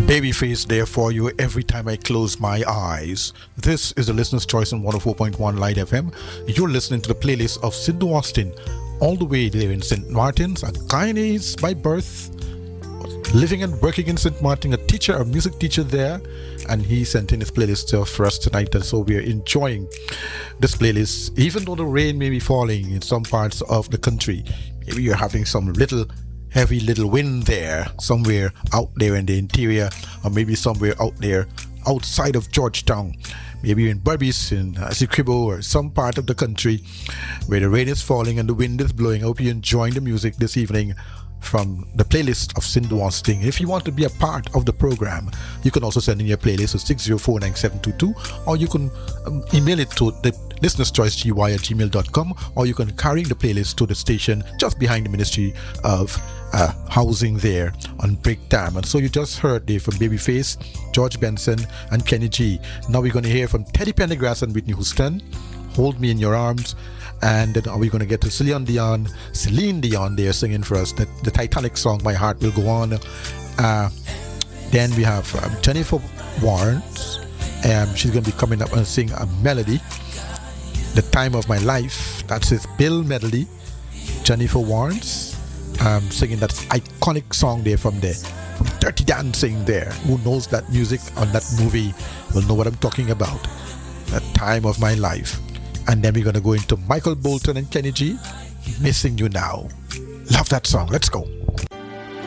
Babyface there for you every time I close my eyes. This is the Listener's Choice on 104.1 Light FM. You're listening to the playlist of Sindhu Austin, all the way there in St. Martin's, a Guyanese by birth, living and working in St. Martin, a teacher, a music teacher there, and he sent in his playlist for us tonight, and so we are enjoying this playlist, even though the rain may be falling in some parts of the country. Maybe you're having some heavy little wind there, somewhere out there in the interior, or maybe somewhere out there outside of Georgetown, maybe in Berbice, in Essequibo, or some part of the country where the rain is falling and the wind is blowing. I hope you're enjoying the music this evening from the playlist of Sindhu Austin. If you want to be a part of the program, you can also send in your playlist to 6049722, or you can email it to the Listener's Choice gy@gmail.com, or you can carry the playlist to the station just behind the Ministry of Housing there on Break Time. And so you just heard there from Babyface, George Benson, and Kenny G. Now we're going to hear from Teddy Pendergrass and Whitney Houston, Hold Me in Your Arms. And then we're going to get to Celine Dion there singing for us the Titanic song, My Heart Will Go On. Then we have Jennifer Warnes. She's going to be coming up and sing a melody, The Time of My Life. That's his Bill medley. Jennifer Warnes singing that iconic song there from Dirty Dancing there. Who knows that music on that movie will know what I'm talking about. The Time of My Life. And then we're going to go into Michael Bolton and Kenny G, Missing You Now. Love that song. Let's go.